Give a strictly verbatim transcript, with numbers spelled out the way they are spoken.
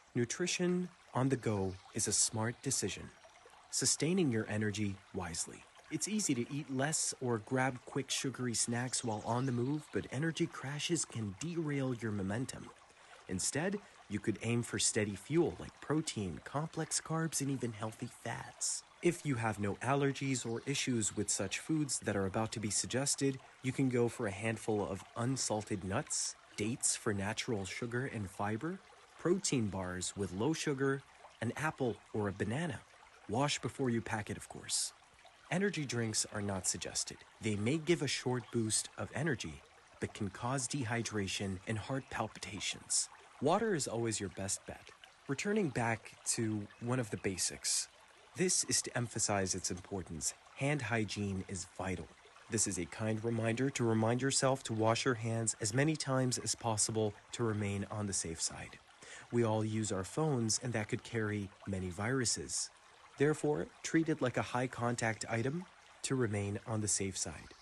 Nutrition on the go is a smart decision, sustaining your energy wisely. It's easy to eat less or grab quick sugary snacks while on the move, but energy crashes can derail your momentum. Instead, you could aim for steady fuel like protein, complex carbs, and even healthy fats. If you have no allergies or issues with such foods that are about to be suggested, you can go for a handful of unsalted nuts, dates for natural sugar and fiber, protein bars with low sugar, an apple or a banana. Wash before you pack it, of course. Energy drinks are not suggested. They may give a short boost of energy, but can cause dehydration and heart palpitations. Water is always your best bet. Returning back to one of the basics, this is to emphasize its importance. Hand hygiene is vital. This is a kind reminder to remind yourself to wash your hands as many times as possible to remain on the safe side. We all use our phones, and that could carry many viruses. Therefore, treat it like a high-contact item to remain on the safe side.